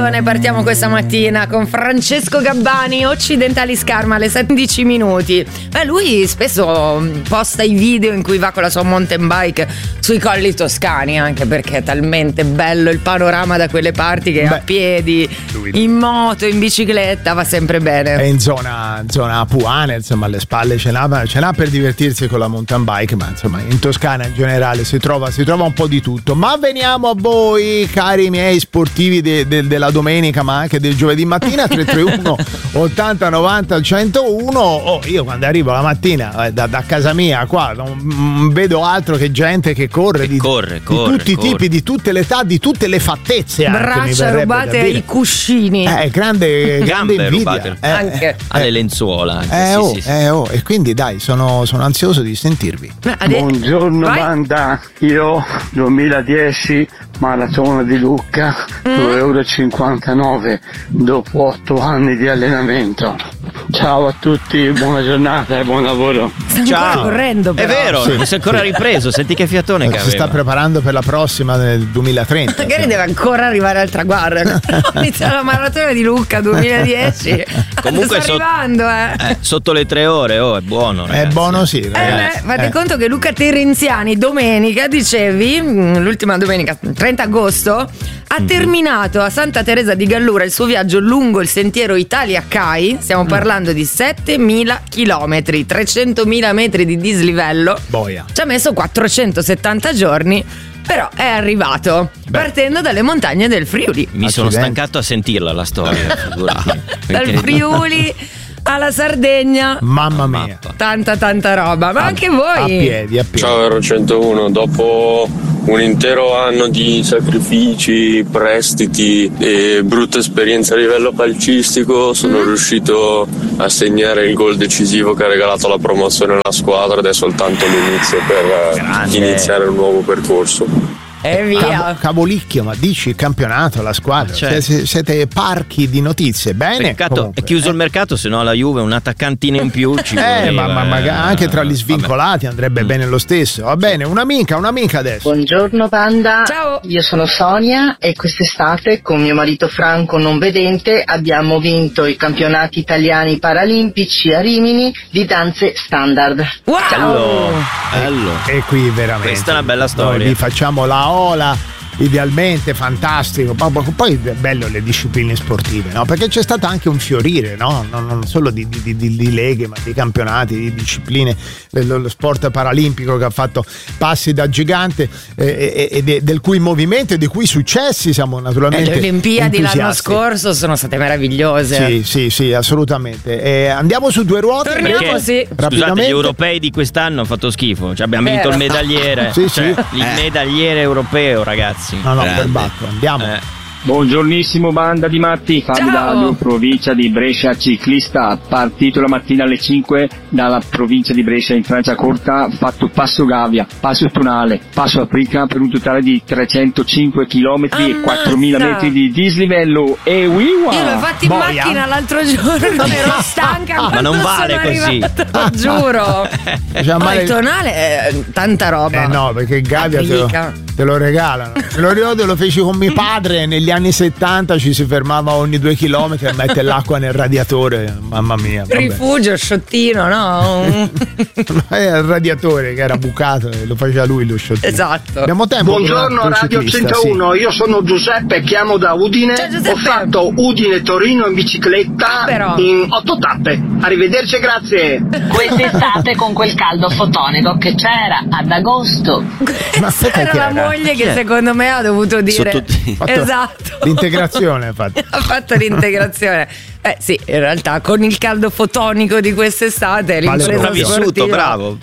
canzone partiamo questa mattina con Francesco Gabbani, Occidentali Scarma alle 16 minuti. Lui spesso posta i video in cui va con la sua mountain bike sui colli toscani, anche perché è talmente bello il panorama da quelle parti che a piedi, in moto, in bicicletta va sempre bene. È in zona Apuane, insomma, alle spalle ce n'ha per divertirsi con la mountain bike, ma insomma in Toscana in generale si trova un po' di tutto. Ma veniamo a voi, cari miei sportivi della domenica, ma anche del giovedì mattina. 331 80 90 101. Io quando arrivo la mattina da casa mia qua non vedo altro che gente che corre, di tutti i tipi, di tutte le età, di tutte le fattezze, braccia anche, rubate ai cuscini, grande gambe invidia, rubate anche alle lenzuola anche, sì. E quindi dai, sono ansioso di sentirvi. Buongiorno banda, io 2010 maratona di Lucca, 2,59 € dopo 8 anni di allenamento. Ciao a tutti, buona giornata e buon lavoro. Sta ancora correndo, però. È vero, Sì. si è ancora ripreso, senti che fiatone che aveva. Si sta preparando per la prossima nel 2030. Magari deve ancora arrivare al traguardo. Inizia la maratona di Lucca 2010. Comunque sta arrivando, sotto le 3 ore, è buono, ragazzi. È buono, sì, ragazzi. Fate conto che Luca Terenziani domenica, dicevi, l'ultima domenica, 30 agosto, ha terminato a Santa Teresa di Gallura il suo viaggio lungo il sentiero Italia-CAI. Stiamo parlando di 7.000 chilometri, 300.000 metri di dislivello. Boia. Ci ha messo 470 giorni, però è arrivato partendo dalle montagne del Friuli. Mi sono stancato a sentirla la storia. Dal Friuli alla Sardegna. Mamma mia. Tanta roba, ma anche voi. A piedi. Ciao Euro 101, dopo un intero anno di sacrifici, prestiti e brutta esperienza a livello calcistico sono riuscito a segnare il gol decisivo che ha regalato la promozione alla squadra ed è soltanto l'inizio per iniziare un nuovo percorso. E via. Cavolicchio, ma dici il campionato, la squadra, Certo. siete parchi di notizie. Bene. Peccato, comunque. è chiuso il mercato, se no la Juve un attaccantino in più ci voleva, ma anche tra gli svincolati andrebbe bene lo stesso. Va bene, un'amica adesso. Buongiorno banda. Ciao. Io sono Sonia e quest'estate con mio marito Franco non vedente abbiamo vinto i campionati italiani paralimpici a Rimini di danze standard. Wow. Bello. E qui veramente Questa è una bella storia. Noi vi facciamo la ola, idealmente fantastico. Poi è bello le discipline sportive, no? Perché c'è stato anche un fiorire, no? Non solo di leghe, ma di campionati, di discipline. Lo sport paralimpico che ha fatto passi da gigante e del cui movimento e dei cui successi siamo naturalmente Le Olimpiadi l'anno entusiasti. scorso sono state meravigliose. Sì, assolutamente. Andiamo su due ruote. Torniamo, Perché, sì. scusate, Rapidamente. gli europei di quest'anno hanno fatto schifo. Cioè, abbiamo vinto il medagliere. Sì. Il medagliere europeo, ragazzi. No, Grande. per Bacco, andiamo. Buongiornissimo banda di matti, Fabio Dario, provincia di Brescia, ciclista, partito la mattina alle 5 dalla provincia di Brescia in Franciacorta, fatto passo Gavia, passo Tonale, passo Aprica per un totale di 305 km e 4.000 metri di dislivello e wiwa! Io l'ho fatto in macchina l'altro giorno, ero stanca. Ma non vale così. Lo giuro. Poi il Tonale è tanta roba. No, perché Gavia te lo regalano. Me lo ricordo, lo feci con mio padre negli anni 70, ci si fermava ogni 2 chilometri a mettere l'acqua nel radiatore. Mamma mia. Vabbè. Rifugio, sciottino, no? Era il radiatore che era bucato e lo faceva lui lo sciottino. Esatto. Abbiamo tempo. Buongiorno Radio 101, io sono Giuseppe, chiamo da Udine. Ciao, Giuseppe. Ho fatto Udine-Torino in bicicletta in 8 tappe. Arrivederci e grazie. Quest'estate con quel caldo fotonico che c'era ad agosto. Ma era la moglie che secondo me ha dovuto dire esatto. L'integrazione ha fatto l'integrazione. Sì, in realtà con il caldo fotonico di quest'estate l'impresa sportiva. bravo.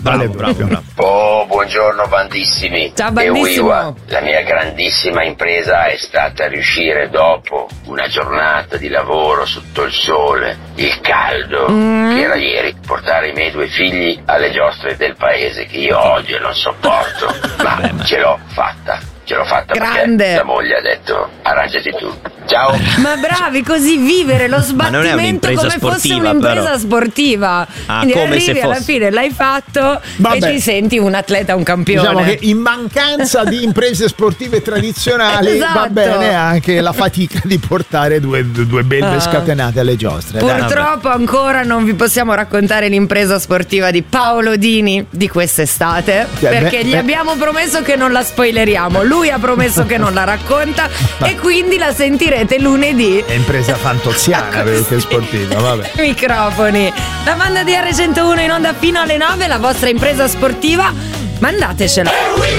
Oh, buongiorno bandissimi. Ciao bandissimo. La mia grandissima impresa è stata riuscire dopo una giornata di lavoro sotto il sole, il caldo che era ieri, portare i miei 2 figli alle giostre del paese che io odio e non sopporto, ma ce l'ho fatta. Ce l'ho fatta Grande. perché la moglie ha detto arrangiati tu. Ciao. Ma bravi, così vivere lo Ma non è sbattimento un'impresa come fosse sportiva, un'impresa però. sportiva. Quindi come arrivi se alla fosse. fine, l'hai fatto Vabbè. e ti senti un atleta, un campione. Diciamo che in mancanza di imprese sportive tradizionali Esatto. va bene anche la fatica di portare due belve scatenate alle giostre. Dai. Purtroppo ancora non vi possiamo raccontare l'impresa sportiva di Paolo Dini di quest'estate, perché gli abbiamo promesso che non la spoileriamo, lui ha promesso che non la racconta e quindi la sentirete lunedì. È impresa fantoziana perché è sportiva, vabbè. Microfoni. La banda di R101 in onda fino alle 9, la vostra impresa sportiva, mandatecela.